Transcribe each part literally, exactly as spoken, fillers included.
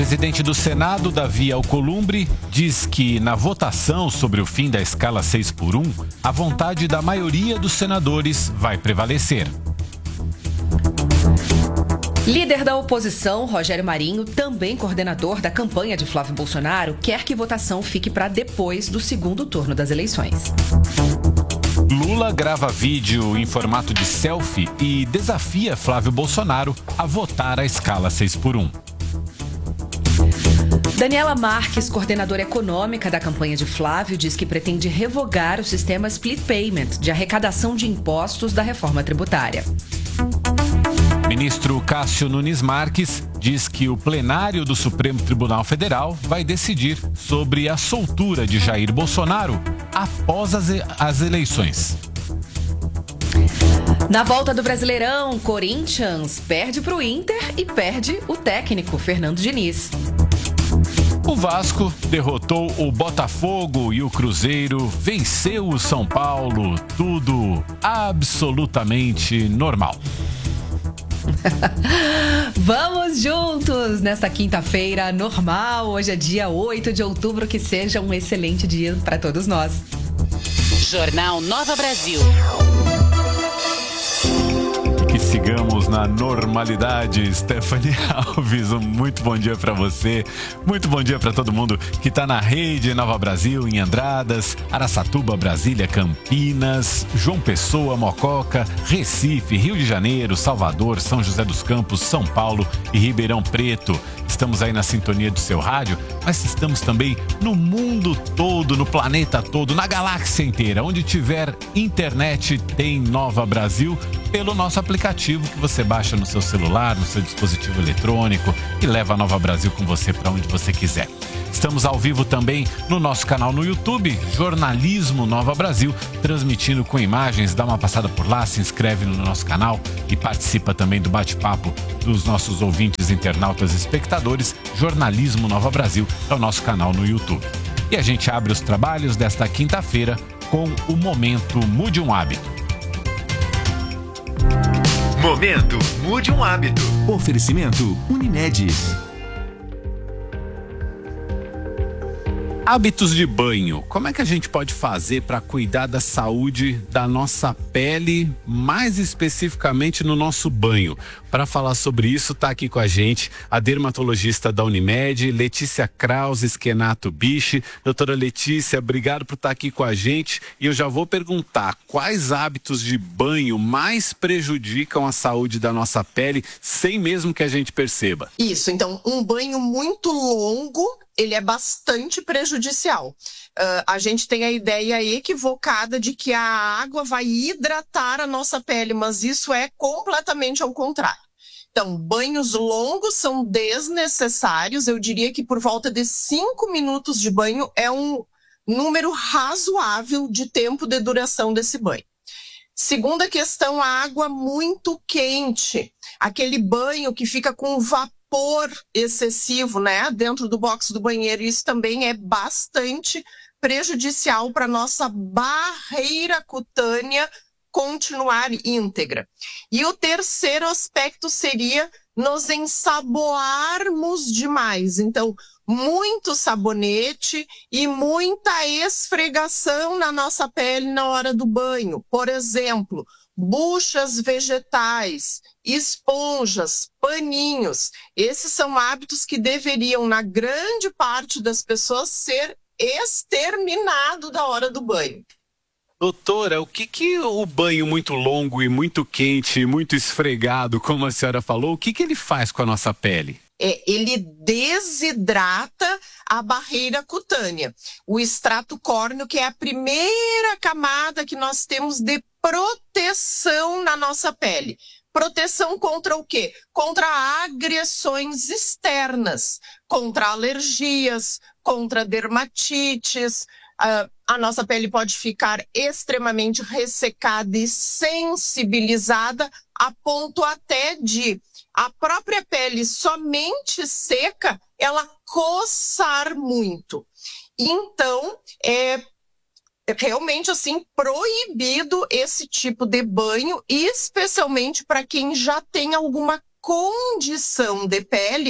presidente do Senado, Davi Alcolumbre, diz que na votação sobre o fim da escala seis por um, a vontade da maioria dos senadores vai prevalecer. Líder da oposição, Rogério Marinho, também coordenador da campanha de Flávio Bolsonaro, quer que votação fique para depois do segundo turno das eleições. Lula grava vídeo em formato de selfie e desafia Flávio Bolsonaro a votar a escala seis por um. Daniela Marques, coordenadora econômica da campanha de Flávio, diz que pretende revogar o sistema Split Payment de arrecadação de impostos da reforma tributária. Ministro Cássio Nunes Marques diz que o plenário do Supremo Tribunal Federal vai decidir sobre a soltura de Jair Bolsonaro após as, as eleições. Na volta do Brasileirão, Corinthians perde para o Inter e perde o técnico Fernando Diniz. O Vasco derrotou o Botafogo e o Cruzeiro venceu o São Paulo. Tudo absolutamente normal. Vamos juntos nesta quinta-feira normal. Hoje é dia oito de outubro. Que seja um excelente dia para todos nós. Jornal Nova Brasil. Que sigamos na normalidade. Stephanie Alves, um muito bom dia para você. Muito bom dia para todo mundo que está na rede Nova Brasil, em Andradas, Araçatuba, Brasília, Campinas, João Pessoa, Mococa, Recife, Rio de Janeiro, Salvador, São José dos Campos, São Paulo e Ribeirão Preto. Estamos aí na sintonia do seu rádio, mas estamos também no mundo todo, no planeta todo, na galáxia inteira. Onde tiver internet tem Nova Brasil, pelo nosso aplicativo que você baixa no seu celular, no seu dispositivo eletrônico e leva a Nova Brasil com você para onde você quiser. Estamos ao vivo também no nosso canal no YouTube, Jornalismo Nova Brasil, transmitindo com imagens. Dá uma passada por lá, se inscreve no nosso canal e participa também do bate-papo dos nossos ouvintes, internautas e espectadores. Jornalismo Nova Brasil é o nosso canal no YouTube. E a gente abre os trabalhos desta quinta-feira com o Momento Mude um Hábito. Momento Mude um Hábito. Oferecimento Unimed. Hábitos de banho. Como é que a gente pode fazer para cuidar da saúde da nossa pele, mais especificamente no nosso banho? Para falar sobre isso, está aqui com a gente a dermatologista da Unimed, Letícia Krause Schenato Biche. Doutora Letícia, obrigado por estar aqui com a gente. E eu já vou perguntar, quais hábitos de banho mais prejudicam a saúde da nossa pele, sem mesmo que a gente perceba? Isso, então, um banho muito longo, ele é bastante prejudicial. Uh, a gente tem a ideia equivocada de que a água vai hidratar a nossa pele, mas isso é completamente ao contrário. Então, banhos longos são desnecessários. Eu diria que por volta de cinco minutos de banho é um número razoável de tempo de duração desse banho. Segunda questão, a água muito quente. Aquele banho que fica com vapor excessivo, né, dentro do box do banheiro. Isso também é bastante prejudicial para nossa barreira cutânea continuar íntegra. E o terceiro aspecto seria nos ensaboarmos demais. Então, muito sabonete e muita esfregação na nossa pele na hora do banho. Por exemplo, buchas vegetais, esponjas, paninhos. Esses são hábitos que deveriam, na grande parte das pessoas, ser exterminados da hora do banho. Doutora, o que que o banho muito longo e muito quente, muito esfregado, como a senhora falou, o que que ele faz com a nossa pele? É, ele desidrata a barreira cutânea. O extrato córneo, que é a primeira camada que nós temos de proteção na nossa pele. Proteção contra o quê? Contra agressões externas, contra alergias, contra dermatites. Uh, a nossa pele pode ficar extremamente ressecada e sensibilizada a ponto até de a própria pele somente seca, ela coçar muito. Então, é realmente assim proibido esse tipo de banho, especialmente para quem já tem alguma condição de pele,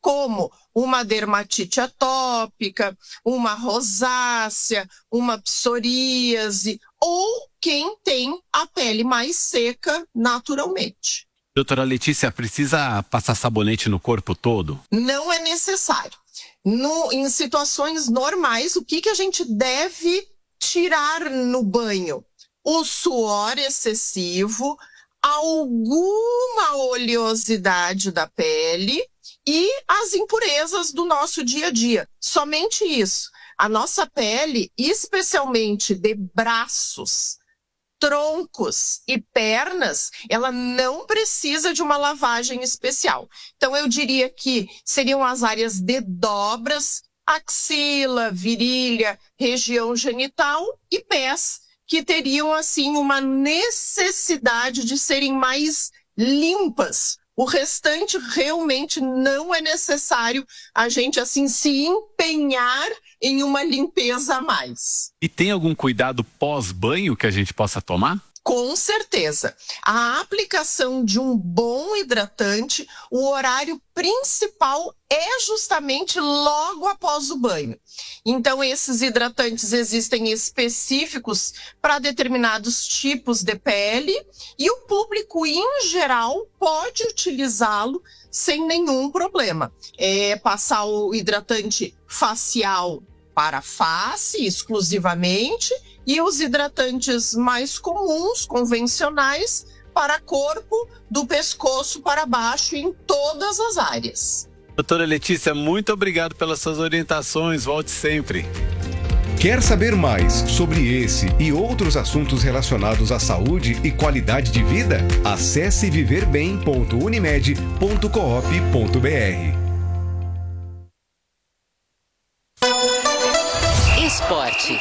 como uma dermatite atópica, uma rosácea, uma psoríase, ou quem tem a pele mais seca naturalmente. Doutora Letícia, precisa passar sabonete no corpo todo? Não é necessário. No, em situações normais, o que, que a gente deve tirar no banho? O suor excessivo, alguma oleosidade da pele e as impurezas do nosso dia a dia. Somente isso. A nossa pele, especialmente de braços, troncos e pernas, ela não precisa de uma lavagem especial. Então, eu diria que seriam as áreas de dobras, axila, virilha, região genital e pés, que teriam, assim, uma necessidade de serem mais limpas. O restante realmente não é necessário a gente, assim, se empenhar em uma limpeza a mais. E tem algum cuidado pós-banho que a gente possa tomar? Com certeza. A aplicação de um bom hidratante, o horário principal é justamente logo após o banho. Então, esses hidratantes existem específicos para determinados tipos de pele e o público, em geral, pode utilizá-lo sem nenhum problema. É passar o hidratante facial para a face exclusivamente e os hidratantes mais comuns, convencionais, para corpo, do pescoço para baixo, em todas as áreas. Doutora Letícia, muito obrigado pelas suas orientações. Volte sempre. Quer saber mais sobre esse e outros assuntos relacionados à saúde e qualidade de vida? Acesse viver bem ponto unimed ponto coop ponto br. Esporte.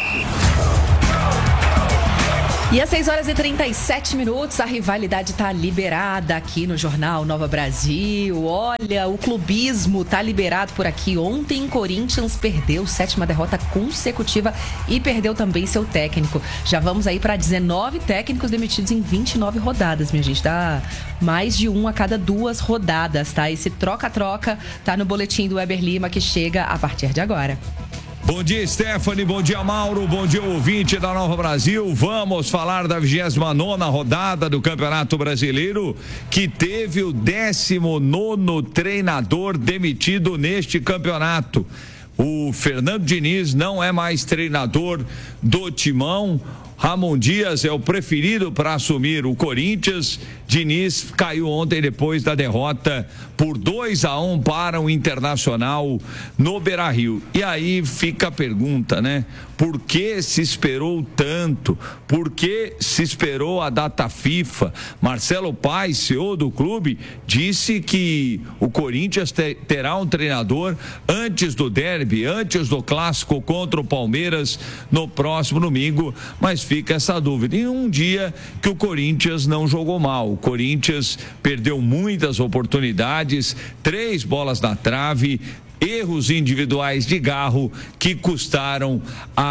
E às seis horas e trinta e sete minutos, a rivalidade tá liberada aqui no Jornal Nova Brasil. Olha, o clubismo tá liberado por aqui. Ontem, Corinthians perdeu sétima derrota consecutiva e perdeu também seu técnico. Já vamos aí para dezenove técnicos demitidos em vinte e nove rodadas, minha gente. Dá mais de um a cada duas rodadas, tá? Esse troca-troca tá no boletim do Weber Lima, que chega a partir de agora. Bom dia, Stephanie, bom dia, Mauro, bom dia, ouvinte da Nova Brasil. Vamos falar da vigésima nona rodada do Campeonato Brasileiro, que teve o décimo nono treinador demitido neste campeonato. O Fernando Diniz não é mais treinador do Timão. Ramon Dias é o preferido para assumir o Corinthians. Diniz caiu ontem depois da derrota por dois a um para o Internacional no Beira-Rio. E aí fica a pergunta, né? Por que se esperou tanto? Por que se esperou a data FIFA? Marcelo Paes, C E O do clube, disse que o Corinthians te, terá um treinador antes do derby, antes do clássico contra o Palmeiras no próximo domingo, mas fica essa dúvida. Em um dia que o Corinthians não jogou mal, o Corinthians perdeu muitas oportunidades, três bolas na trave, erros individuais de Garro que custaram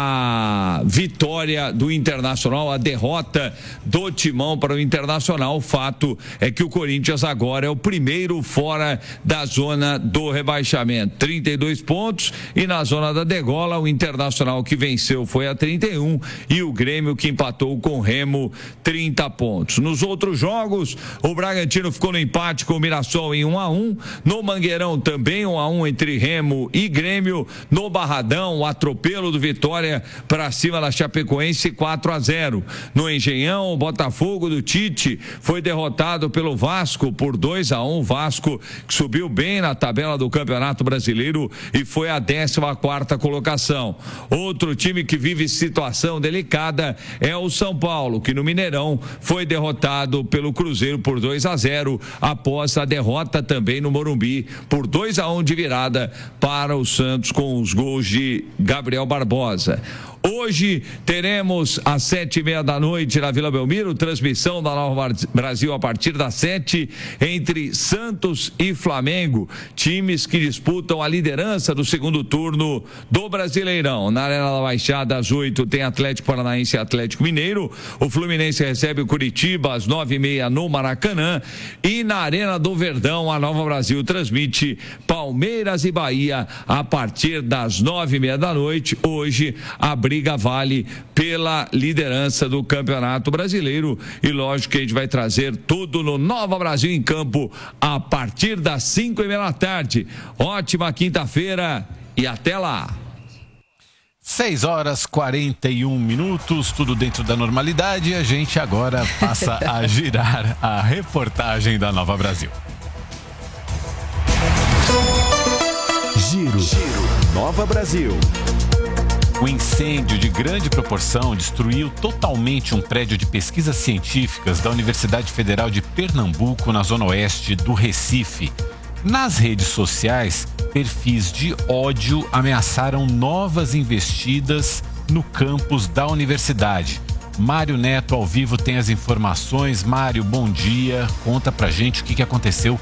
a vitória do Internacional, a derrota do Timão para o Internacional. O fato é que o Corinthians agora é o primeiro fora da zona do rebaixamento, trinta e dois pontos, e na zona da degola o Internacional que venceu foi a trinta e um e o Grêmio que empatou com o Remo, trinta pontos. Nos outros jogos, o Bragantino ficou no empate com o Mirassol em um a um, no Mangueirão também um a um entre Remo e Grêmio. No Barradão, o atropelo do Vitória para cima da Chapecoense, quatro a zero. No Engenhão, o Botafogo do Tite foi derrotado pelo Vasco por dois a um. O Vasco que subiu bem na tabela do Campeonato Brasileiro e foi a décima quarta colocação. Outro time que vive situação delicada é o São Paulo, que no Mineirão foi derrotado pelo Cruzeiro por dois a zero após a derrota também no Morumbi por dois a um de virada para o Santos com os gols de Gabriel Barbosa. Hoje teremos às sete e meia da noite na Vila Belmiro, transmissão da Nova Brasil a partir das sete, entre Santos e Flamengo, times que disputam a liderança do segundo turno do Brasileirão. Na Arena da Baixada, às oito, tem Atlético Paranaense e Atlético Mineiro. O Fluminense recebe o Curitiba às nove e meia no Maracanã. E na Arena do Verdão, a Nova Brasil transmite Palmeiras e Bahia a partir das nove e meia da noite. Hoje, a briga vale pela liderança do Campeonato Brasileiro e lógico que a gente vai trazer tudo no Nova Brasil em Campo a partir das cinco e meia da tarde. Ótima quinta-feira e até lá. seis horas e quarenta e um minutos, tudo dentro da normalidade. A gente agora passa a girar a reportagem da Nova Brasil. Giro, Giro. Nova Brasil. O incêndio de grande proporção destruiu totalmente um prédio de pesquisas científicas da Universidade Federal de Pernambuco, na zona oeste do Recife. Nas redes sociais, perfis de ódio ameaçaram novas investidas no campus da universidade. Mário Neto, ao vivo, tem as informações. Mário, bom dia. Conta pra gente o que, que aconteceu.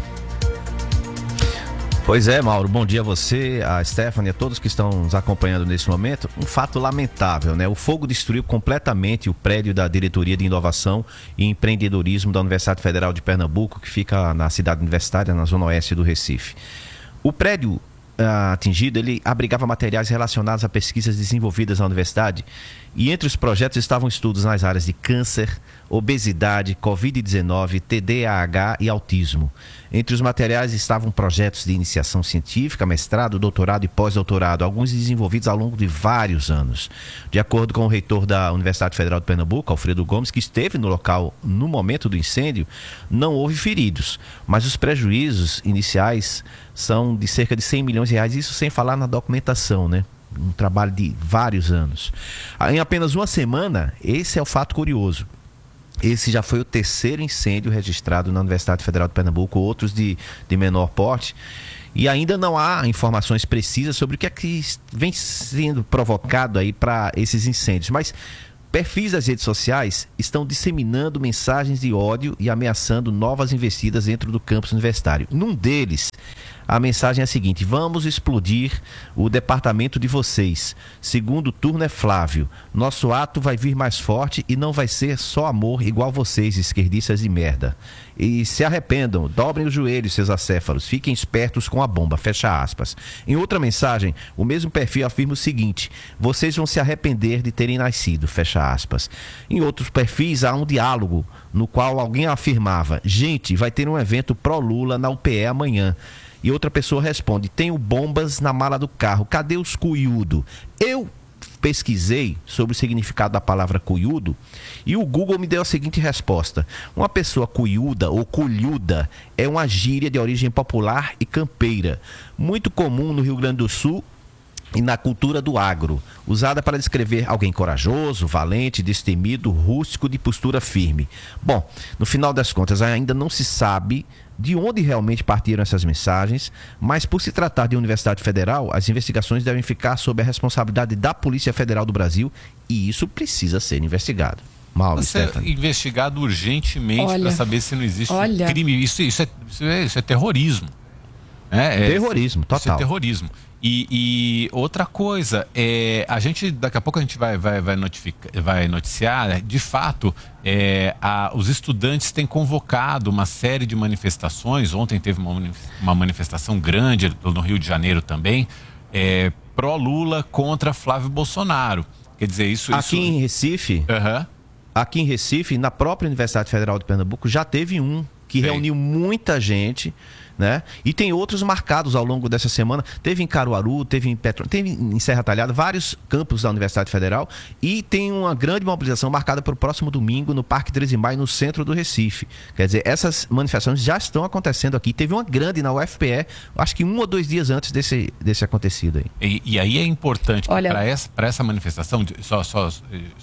Pois é, Mauro, bom dia a você, a Stephanie, a todos que estão nos acompanhando nesse momento. Um fato lamentável, né? O fogo destruiu completamente o prédio da Diretoria de Inovação e Empreendedorismo da Universidade Federal de Pernambuco, que fica na cidade universitária, na zona oeste do Recife. O prédio ah, atingido, ele abrigava materiais relacionados a pesquisas desenvolvidas na universidade e entre os projetos estavam estudos nas áreas de câncer, obesidade, covid dezenove, T D A H e autismo. Entre os materiais estavam projetos de iniciação científica, mestrado, doutorado e pós-doutorado, alguns desenvolvidos ao longo de vários anos. De acordo com o reitor da Universidade Federal de Pernambuco, Alfredo Gomes, que esteve no local no momento do incêndio, não houve feridos, mas os prejuízos iniciais são de cerca de cem milhões de reais, isso sem falar na documentação, né? Um trabalho de vários anos. Em apenas uma semana, esse é o fato curioso. Esse já foi o terceiro incêndio registrado na Universidade Federal de Pernambuco, outros de, de menor porte. E ainda não há informações precisas sobre o que é que vem sendo provocado aí para esses incêndios. Mas perfis das redes sociais estão disseminando mensagens de ódio e ameaçando novas investidas dentro do campus universitário. Num deles, a mensagem é a seguinte: vamos explodir o departamento de vocês. Segundo turno é Flávio. Nosso ato vai vir mais forte e não vai ser só amor igual vocês, esquerdistas de merda. E se arrependam, dobrem os joelhos, seus acéfalos, fiquem espertos com a bomba, fecha aspas. Em outra mensagem, o mesmo perfil afirma o seguinte: vocês vão se arrepender de terem nascido, fecha aspas. Em outros perfis há um diálogo no qual alguém afirmava: gente, vai ter um evento pró-Lula na U P E amanhã. E outra pessoa responde: tenho bombas na mala do carro, cadê os cuiudo? Eu pesquisei sobre o significado da palavra cuiudo e o Google me deu a seguinte resposta: uma pessoa cuiuda ou culhuda é uma gíria de origem popular e campeira, muito comum no Rio Grande do Sul e na cultura do agro, usada para descrever alguém corajoso, valente, destemido, rústico, de postura firme. Bom, no final das contas ainda não se sabe de onde realmente partiram essas mensagens, mas por se tratar de Universidade Federal, as investigações devem ficar sob a responsabilidade da Polícia Federal do Brasil e isso precisa ser investigado. Mauro, ser investigado urgentemente para saber se não existe olha. crime. Isso, isso, é, isso, é, isso é terrorismo. É, é, terrorismo, total. Isso é terrorismo. E, e outra coisa, é, a gente, daqui a pouco a gente vai, vai, vai, notificar, vai noticiar, né? De fato, é, a, os estudantes têm convocado uma série de manifestações. Ontem teve uma, uma manifestação grande no Rio de Janeiro também, é, pró-Lula contra Flávio Bolsonaro. Quer dizer, isso... Aqui isso... em Recife, uhum. aqui em Recife, na própria Universidade Federal de Pernambuco, já teve um que Bem. reuniu muita gente, né? E tem outros marcados ao longo dessa semana. Teve em Caruaru, teve em Petro... teve em Serra Talhada, vários campos da Universidade Federal, e tem uma grande mobilização marcada para o próximo domingo no Parque treze de Maio, no centro do Recife. Quer dizer, essas manifestações já estão acontecendo aqui. Teve uma grande na U F P E, acho que um ou dois dias antes desse, desse acontecido aí. E, e aí é importante Olha... para essa, para essa manifestação, só, só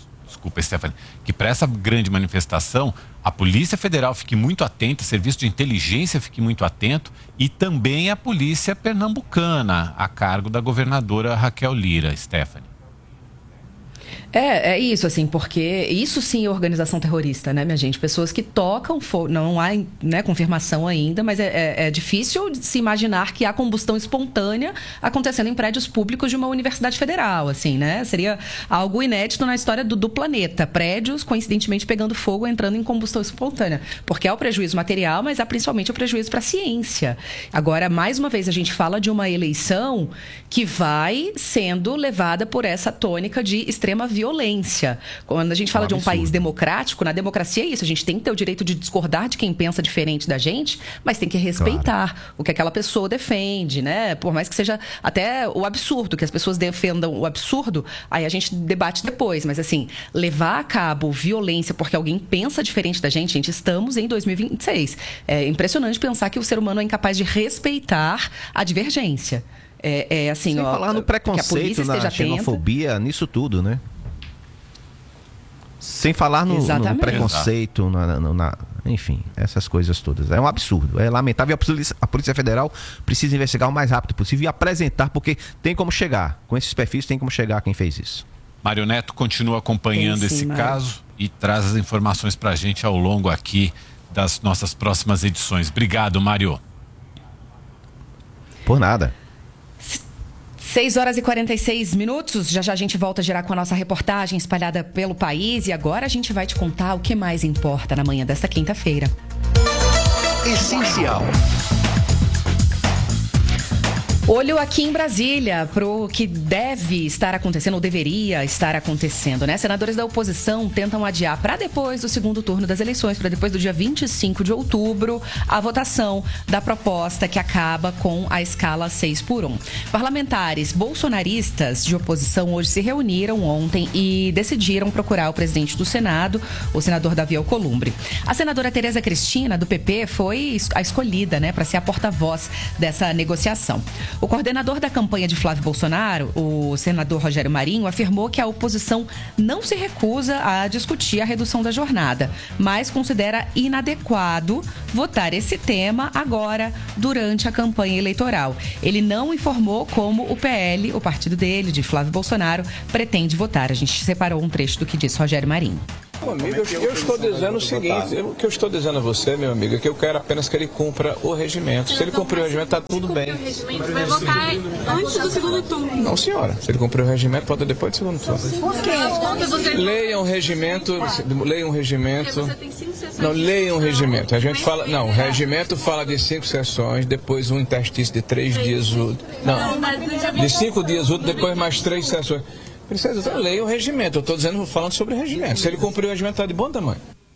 desculpa, Stephanie, que para essa grande manifestação, a Polícia Federal fique muito atenta, o Serviço de Inteligência fique muito atento e também a Polícia Pernambucana, a cargo da governadora Raquel Lira, Stephanie. É, é isso, assim, porque isso sim é organização terrorista, né, minha gente? Pessoas que tocam fogo, não há, né, confirmação ainda, mas é, é, é difícil de se imaginar que há combustão espontânea acontecendo em prédios públicos de uma universidade federal, assim, né? Seria algo inédito na história do, do planeta. Prédios, coincidentemente, pegando fogo, entrando em combustão espontânea. Porque há o prejuízo material, mas há principalmente o prejuízo para a ciência. Agora, mais uma vez, a gente fala de uma eleição que vai sendo levada por essa tônica de extrema violência. violência. Quando a gente fala um de um absurdo. país democrático, na democracia é isso, a gente tem que ter o direito de discordar de quem pensa diferente da gente, mas tem que respeitar claro. o que aquela pessoa defende, né? Por mais que seja até o absurdo, que as pessoas defendam o absurdo, aí a gente debate depois, mas assim, levar a cabo violência porque alguém pensa diferente da gente, gente, estamos em dois mil e vinte e seis. É impressionante pensar que o ser humano é incapaz de respeitar a divergência. É, é assim, Sem ó, falar no preconceito, na xenofobia, nisso tudo, né? Sem falar no, no preconceito, na, na, na, enfim, essas coisas todas. É um absurdo, é lamentável. A Polícia, a Polícia Federal precisa investigar o mais rápido possível e apresentar, porque tem como chegar. Com esses perfis tem como chegar quem fez isso. Mário Neto continua acompanhando sim, esse Mário. caso e traz as informações pra gente ao longo aqui das nossas próximas edições. Obrigado, Mário. Por nada. seis horas e quarenta e seis minutos, já já a gente volta a girar com a nossa reportagem espalhada pelo país e agora a gente vai te contar o que mais importa na manhã desta quinta-feira. Essencial. Olho aqui em Brasília para o que deve estar acontecendo, ou deveria estar acontecendo, né? Senadores da oposição tentam adiar para depois do segundo turno das eleições, para depois do dia vinte e cinco de outubro, a votação da proposta que acaba com a escala seis por um. Parlamentares bolsonaristas de oposição hoje se reuniram ontem e decidiram procurar o presidente do Senado, o senador Davi Alcolumbre. A senadora Tereza Cristina, do P P, foi a escolhida, né, para ser a porta-voz dessa negociação. O coordenador da campanha de Flávio Bolsonaro, o senador Rogério Marinho, afirmou que a oposição não se recusa a discutir a redução da jornada, mas considera inadequado votar esse tema agora, durante a campanha eleitoral. Ele não informou como o P L, o partido dele, de Flávio Bolsonaro, pretende votar. A gente separou um trecho do que disse Rogério Marinho. Meu amigo, eu, eu estou dizendo o seguinte, eu, o que eu estou dizendo a você, meu amigo, é que eu quero apenas que ele cumpra o regimento. Se ele cumprir o regimento, está tudo bem. O regimento vai votar antes do segundo turno. Não, senhora. Se ele cumprir o regimento, vota depois do segundo turno. Por quê? Leiam o regimento, leiam o regimento. Não, leiam o regimento. A gente fala, não, o regimento fala de cinco sessões, depois um interstício de três dias úteis. Não, de cinco dias úteis, depois mais três sessões. Princesa, eu leio o regimento, eu estou dizendo, falando sobre o regimento. Se ele cumprir o regimento, está de bom tamanho.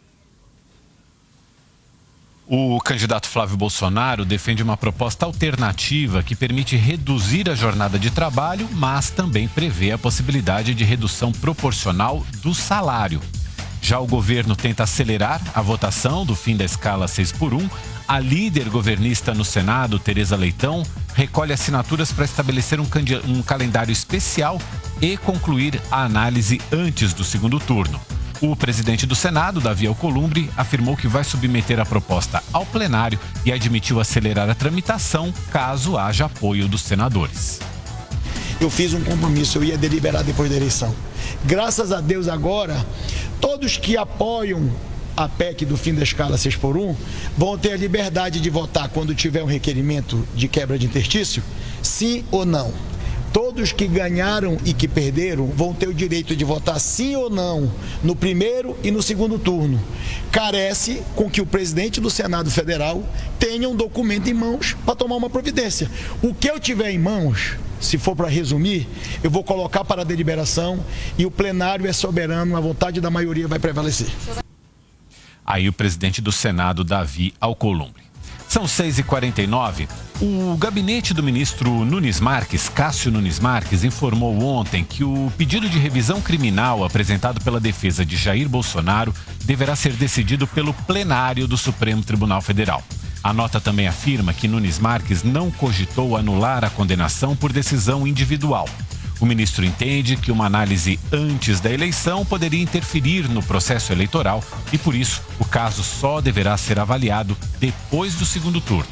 O candidato Flávio Bolsonaro defende uma proposta alternativa que permite reduzir a jornada de trabalho, mas também prevê a possibilidade de redução proporcional do salário. Já o governo tenta acelerar a votação do fim da escala seis por um. A líder governista no Senado, Tereza Leitão, recolhe assinaturas para estabelecer um, um calendário especial e concluir a análise antes do segundo turno. O presidente do Senado, Davi Alcolumbre, afirmou que vai submeter a proposta ao plenário e admitiu acelerar a tramitação caso haja apoio dos senadores. Eu fiz um compromisso, eu ia deliberar depois da eleição. Graças a Deus agora, todos que apoiam a P E C do fim da escala seis por um vão ter a liberdade de votar quando tiver um requerimento de quebra de interstício, sim ou não. Todos que ganharam e que perderam vão ter o direito de votar sim ou não no primeiro e no segundo turno. Carece com que o presidente do Senado Federal tenha um documento em mãos para tomar uma providência. O que eu tiver em mãos, se for para resumir, eu vou colocar para a deliberação e o plenário é soberano, a vontade da maioria vai prevalecer. Aí o presidente do Senado, Davi Alcolumbre. São seis e quarenta e nove. O gabinete do ministro Nunes Marques, Cássio Nunes Marques, informou ontem que o pedido de revisão criminal apresentado pela defesa de Jair Bolsonaro deverá ser decidido pelo plenário do Supremo Tribunal Federal. A nota também afirma que Nunes Marques não cogitou anular a condenação por decisão individual. O ministro entende que uma análise antes da eleição poderia interferir no processo eleitoral e, por isso, o caso só deverá ser avaliado depois do segundo turno.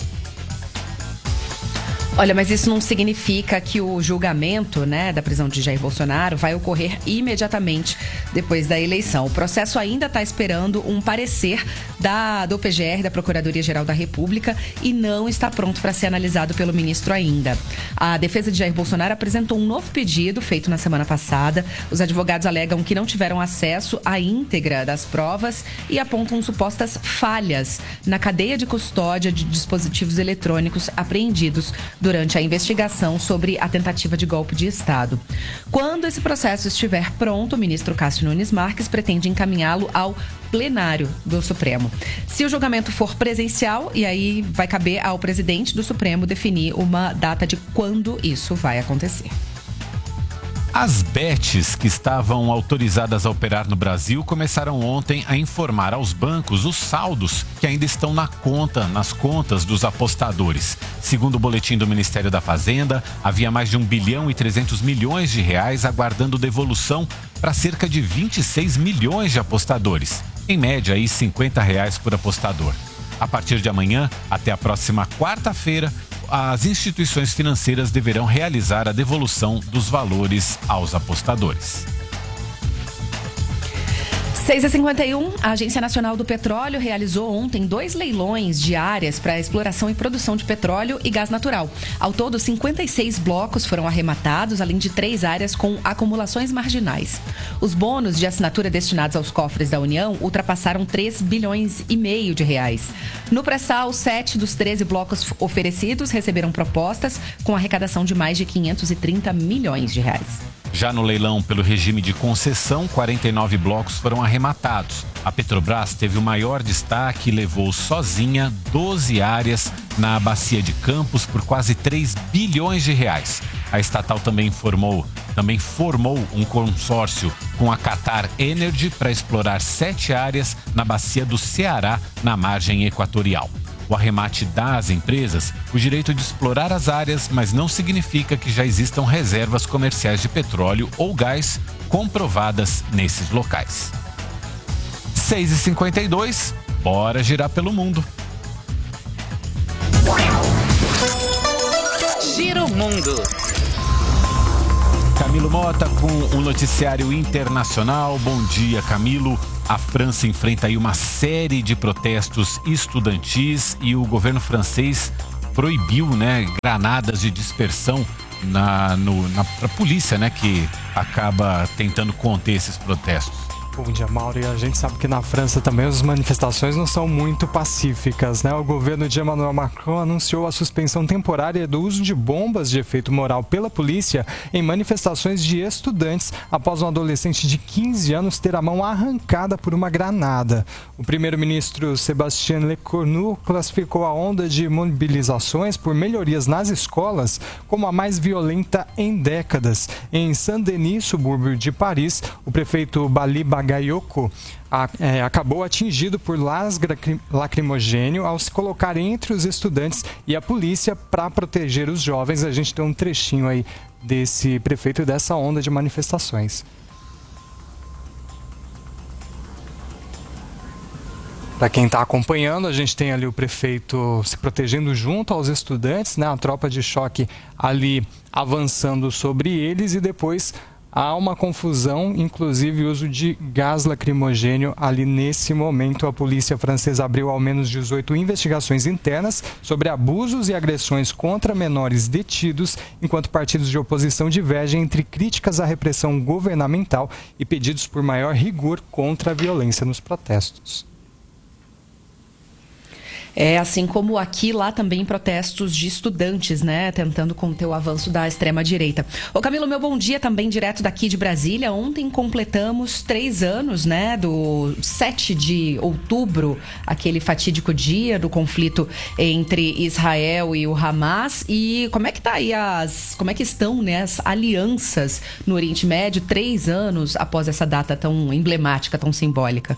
Olha, mas isso não significa que o julgamento, né, da prisão de Jair Bolsonaro vai ocorrer imediatamente depois da eleição. O processo ainda está esperando um parecer da, do P G R, da Procuradoria-Geral da República, e não está pronto para ser analisado pelo ministro ainda. A defesa de Jair Bolsonaro apresentou um novo pedido feito na semana passada. Os advogados alegam que não tiveram acesso à íntegra das provas e apontam supostas falhas na cadeia de custódia de dispositivos eletrônicos apreendidos durante a investigação sobre a tentativa de golpe de Estado. Quando esse processo estiver pronto, o ministro Cássio Nunes Marques pretende encaminhá-lo ao plenário do Supremo. Se o julgamento for presencial, e aí vai caber ao presidente do Supremo definir uma data de quando isso vai acontecer. As bets que estavam autorizadas a operar no Brasil começaram ontem a informar aos bancos os saldos que ainda estão na conta, nas contas dos apostadores. Segundo o boletim do Ministério da Fazenda, havia mais de um bilhão e trezentos milhões de reais aguardando devolução para cerca de vinte e seis milhões de apostadores. Em média, aí cinquenta reais por apostador. A partir de amanhã, até a próxima quarta-feira, as instituições financeiras deverão realizar a devolução dos valores aos apostadores. seis e cinquenta e um, a Agência Nacional do Petróleo realizou ontem dois leilões de áreas para exploração e produção de petróleo e gás natural. Ao todo, cinquenta e seis blocos foram arrematados, além de três áreas com acumulações marginais. Os bônus de assinatura destinados aos cofres da União ultrapassaram três bilhões e meio de reais. No pré-sal, sete dos treze blocos oferecidos receberam propostas com arrecadação de mais de quinhentos e trinta milhões de reais. Já no leilão pelo regime de concessão, quarenta e nove blocos foram arrematados. A Petrobras teve o maior destaque e levou sozinha doze áreas na Bacia de Campos por quase três bilhões de reais. A estatal também formou, também formou um consórcio com a Qatar Energy para explorar sete áreas na Bacia do Ceará, na margem equatorial. O arremate dá às empresas o direito de explorar as áreas, mas não significa que já existam reservas comerciais de petróleo ou gás comprovadas nesses locais. seis e cinquenta e dois, bora girar pelo mundo. Gira o mundo. Camilo Mota com o noticiário internacional. Bom dia, Camilo. A França enfrenta aí uma série de protestos estudantis e o governo francês proibiu, né, granadas de dispersão na, no, na pra polícia, né, que acaba tentando conter esses protestos. Bom dia, Mauro. E a gente sabe que na França também as manifestações não são muito pacíficas, né? O governo de Emmanuel Macron anunciou a suspensão temporária do uso de bombas de efeito moral pela polícia em manifestações de estudantes após um adolescente de quinze anos ter a mão arrancada por uma granada. O primeiro-ministro Sébastien Lecornu classificou a onda de mobilizações por melhorias nas escolas como a mais violenta em décadas. Em Saint-Denis, subúrbio de Paris, o prefeito Bali Bagayoko a, é, acabou atingido por gás lacrimogênio ao se colocar entre os estudantes e a polícia para proteger os jovens. A gente tem um trechinho aí desse prefeito e dessa onda de manifestações. Para quem está acompanhando, a gente tem ali o prefeito se protegendo junto aos estudantes, né? A tropa de choque ali avançando sobre eles e depois há uma confusão, inclusive uso de gás lacrimogênio ali nesse momento. A polícia francesa abriu ao menos dezoito investigações internas sobre abusos e agressões contra menores detidos, enquanto partidos de oposição divergem entre críticas à repressão governamental e pedidos por maior rigor contra a violência nos protestos. É, assim como aqui, lá também protestos de estudantes, né, tentando conter o avanço da extrema-direita. Ô Camilo, meu bom dia também direto daqui de Brasília. Ontem completamos três anos, né, do sete de outubro, aquele fatídico dia do conflito entre Israel e o Hamas. E como é que tá aí as, como é que estão, né, as alianças no Oriente Médio, três anos após essa data tão emblemática, tão simbólica?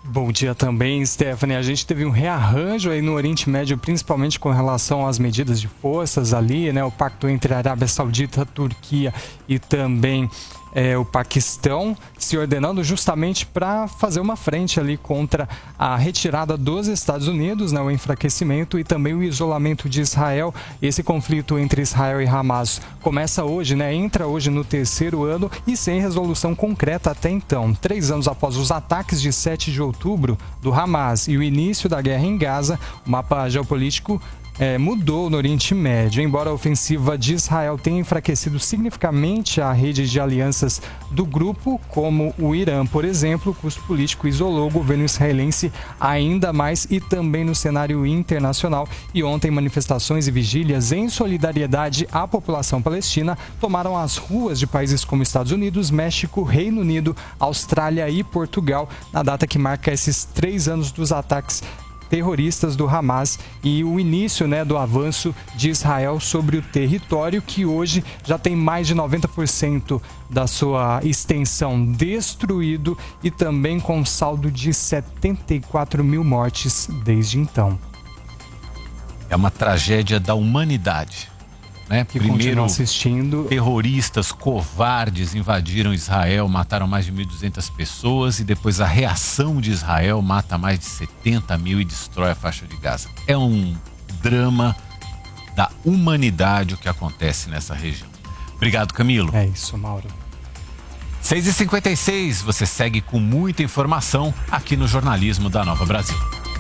Bom dia também, Stephanie. A gente teve um rearranjo aí no Oriente Médio, principalmente com relação às medidas de forças ali, né? O pacto entre a Arábia Saudita, a Turquia e também é, o Paquistão se ordenando justamente para fazer uma frente ali contra a retirada dos Estados Unidos, né? O enfraquecimento e também o isolamento de Israel. Esse conflito entre Israel e Hamas começa hoje, né? Entra hoje no terceiro ano e sem resolução concreta até então. Três anos após os ataques de sete de outubro do Hamas e o início da guerra em Gaza, o mapa geopolítico É, mudou no Oriente Médio. Embora a ofensiva de Israel tenha enfraquecido significativamente a rede de alianças do grupo, como o Irã, por exemplo, o custo político isolou o governo israelense ainda mais e também no cenário internacional. E ontem manifestações e vigílias em solidariedade à população palestina tomaram as ruas de países como Estados Unidos, México, Reino Unido, Austrália e Portugal, na data que marca esses três anos dos ataques terroristas do Hamas e o início, né, do avanço de Israel sobre o território, que hoje já tem mais de noventa por cento da sua extensão destruído e também com saldo de setenta e quatro mil mortes desde então. É uma tragédia da humanidade, né? Que Primeiro, assistindo. terroristas covardes invadiram Israel, mataram mais de mil e duzentas pessoas e depois a reação de Israel mata mais de setenta mil e destrói a faixa de Gaza. É um drama da humanidade o que acontece nessa região. Obrigado, Camilo. É isso, Mauro. seis e cinquenta e seis, você segue com muita informação aqui no Jornalismo da Nova Brasil.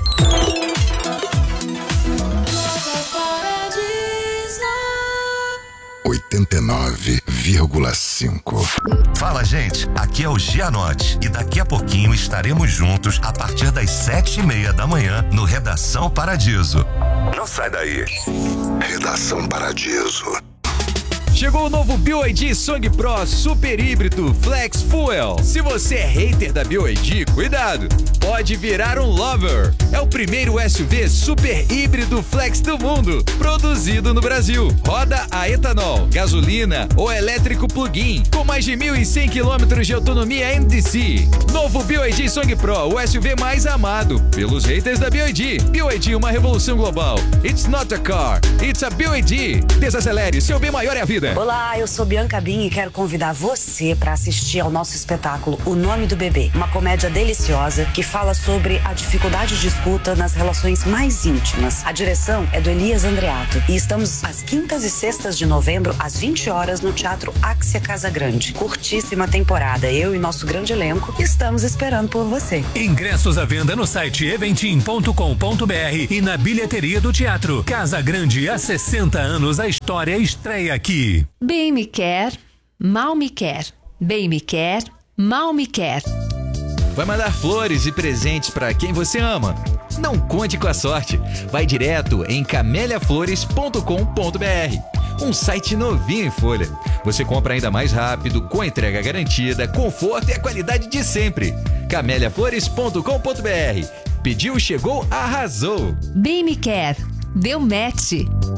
oitenta e nove vírgula cinco. Fala, gente, aqui é o Gianotti e daqui a pouquinho estaremos juntos a partir das sete e meia da manhã no Redação Paradiso. Não sai daí. Redação Paradiso. Chegou o novo B Y D Song Pro Super Híbrido Flex Fuel. Se você é hater da B Y D, cuidado, pode virar um lover. É o primeiro S U V super híbrido flex do mundo, produzido no Brasil. Roda a etanol, gasolina ou elétrico plug-in, com mais de mil e cem quilômetros de autonomia N D C. Novo B Y D Song Pro, o S U V mais amado pelos haters da B Y D. B Y D, uma revolução global. It's not a car, it's a B Y D. Desacelere, seu bem maior é a vida. Olá, eu sou Bianca Bin e quero convidar você para assistir ao nosso espetáculo O Nome do Bebê, uma comédia deliciosa que fala sobre a dificuldade de escuta nas relações mais íntimas. A direção é do Elias Andreato e estamos às quintas e sextas de novembro, às vinte horas, no Teatro Axia Casa Grande. Curtíssima temporada, eu e nosso grande elenco estamos esperando por você. Ingressos à venda no site eventim ponto com ponto br e na bilheteria do teatro. Casa Grande, há sessenta anos, a história estreia aqui. Bem me quer, mal me quer. Bem me quer, mal me quer. Vai mandar flores e presentes para quem você ama? Não conte com a sorte. Vai direto em camélia flores ponto com ponto br. Um site novinho em folha. Você compra ainda mais rápido, com entrega garantida, conforto e a qualidade de sempre. camélia flores ponto com ponto br. Pediu, chegou, arrasou. Bem me quer, deu match.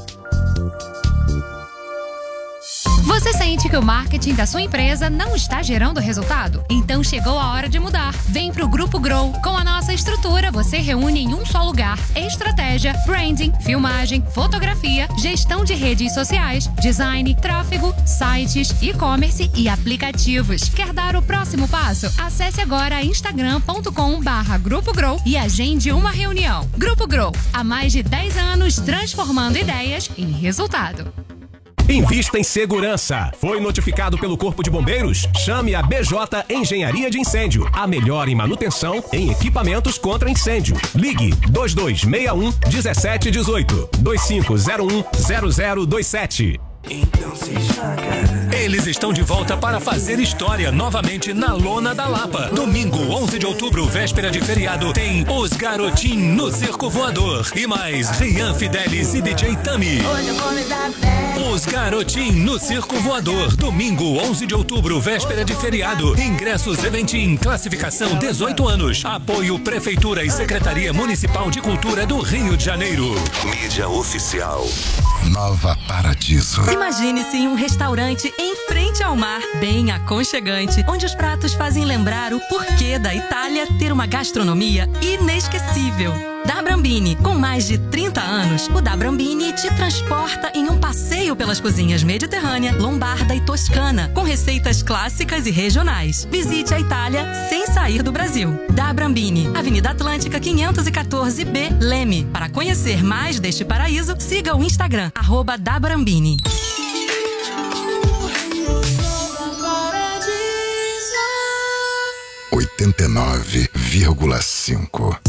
Você sente que o marketing da sua empresa não está gerando resultado? Então chegou a hora de mudar. Vem pro Grupo Grow. Com a nossa estrutura, você reúne em um só lugar estratégia, branding, filmagem, fotografia, gestão de redes sociais, design, tráfego, sites, e-commerce e aplicativos. Quer dar o próximo passo? Acesse agora instagram ponto com barra Grupo Grow e agende uma reunião. Grupo Grow, há mais de dez anos transformando ideias em resultado. Invista em segurança. Foi notificado pelo Corpo de Bombeiros? Chame a B J Engenharia de Incêndio. A melhor em manutenção em equipamentos contra incêndio. Ligue dois dois seis um um sete um oito, dois cinco zero um zero zero dois sete. Então se joga. Eles estão de volta para fazer história novamente na Lona da Lapa. Domingo, onze de outubro, véspera de feriado, tem Os Garotinhos no Circo Voador. E mais Rian Fidelis e D J Tami. Os Garotim no Circo Voador. Domingo, onze de outubro, véspera de feriado. Ingressos Eventim, classificação dezoito anos. Apoio Prefeitura e Secretaria Municipal de Cultura do Rio de Janeiro. Mídia oficial. Nova Paradiso. Imagine-se em um restaurante em frente ao mar, bem aconchegante, onde os pratos fazem lembrar o porquê da Itália ter uma gastronomia inesquecível. Da Brambini, com mais de trinta anos, o Da Brambini te transporta em um passeio pelas cozinhas mediterrânea, lombarda e toscana, com receitas clássicas e regionais. Visite a Itália sem sair do Brasil. Da Brambini, Avenida Atlântica quinhentos e quatorze B, Leme. Para conhecer mais deste paraíso, siga o Instagram, arroba Da Brambini. oitenta e nove vírgula cinco.